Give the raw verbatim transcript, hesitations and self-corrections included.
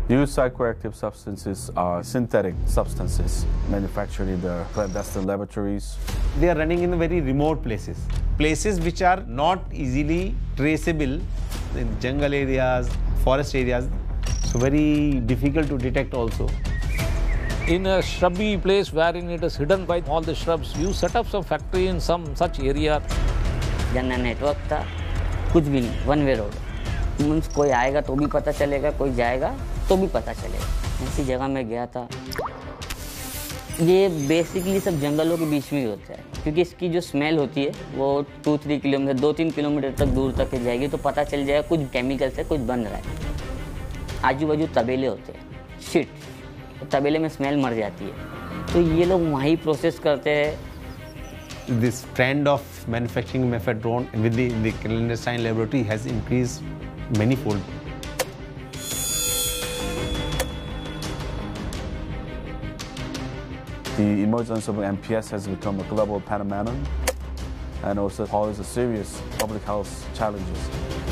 Used psychoactive substances are synthetic substances manufactured in the clandestine laboratories. They are running in very remote places, places which are not easily traceable in jungle areas, forest areas, so very difficult to detect also. In a shrubby place wherein it is hidden by all the shrubs, you set up some factory in some such area. General network था, कुछ भी नहीं, one way road. Means कोई आएगा तो भी पता चलेगा, कोई जाएगा तो भी पता चलेगा। ऐसी जगह में गया था। ये बेसिकली सब जंगलों के बीच में ही होता है, क्योंकि इसकी जो स्मेल होती है वो टू थ्री किलोमीटर दो तीन किलोमीटर तक दूर तक के जाएगी, तो पता चल जाएगा कुछ केमिकल से कुछ बन रहा है। आजू बाजू तबेले होते हैं, शिट, तो तबेले में स्मेल मर जाती है, तो ये लोग वहीं प्रोसेस करते हैं। This trend of manufacturing methadone within the clandestine laboratory has increased manyfold. The emergence of M P S has become a global phenomenon and also poses serious public health challenges.